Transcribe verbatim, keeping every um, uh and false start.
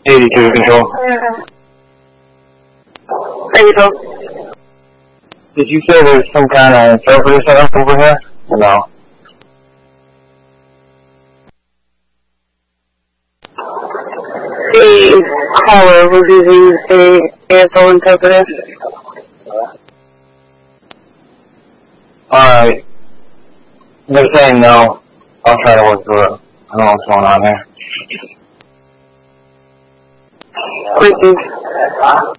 eighty-two control. eighty-two. Did you say there's some kind of interpreter set up over here? Or no? The caller was using a A S L interpreter. Alright. They're saying no. I'll try to work through it. I don't know what's going on here. Thank you.